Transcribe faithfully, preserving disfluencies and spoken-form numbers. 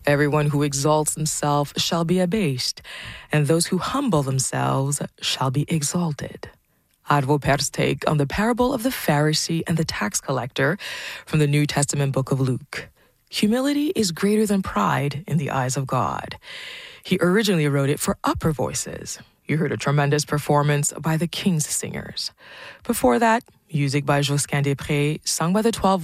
Everyone who exalts himself shall be abased, and those who humble themselves shall be exalted. Arvo Per's take on the parable of the Pharisee and the tax collector from the New Testament book of Luke. Humility is greater than pride in the eyes of God. He originally wrote it for upper voices. You heard a tremendous performance by the King's Singers. Before that, music by Josquin des Prés, sung by the twelve